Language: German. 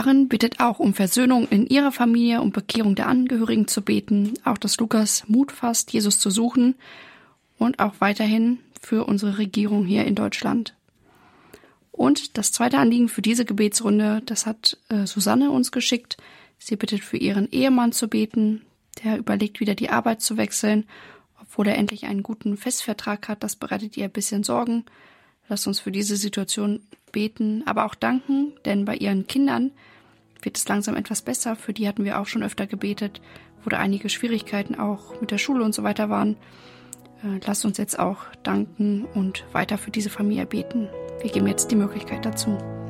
Karin bittet auch um Versöhnung in ihrer Familie, um Bekehrung der Angehörigen zu beten, auch dass Lukas Mut fasst, Jesus zu suchen und auch weiterhin für unsere Regierung hier in Deutschland. Und das zweite Anliegen für diese Gebetsrunde, das hat Susanne uns geschickt. Sie bittet für ihren Ehemann zu beten, der überlegt, wieder die Arbeit zu wechseln, obwohl er endlich einen guten Festvertrag hat. Das bereitet ihr ein bisschen Sorgen. Lasst uns für diese Situation beten, aber auch danken, denn bei ihren Kindern wird es langsam etwas besser. Für die hatten wir auch schon öfter gebetet, wo da einige Schwierigkeiten auch mit der Schule und so weiter waren. Lasst uns jetzt auch danken und weiter für diese Familie beten. Wir geben jetzt die Möglichkeit dazu.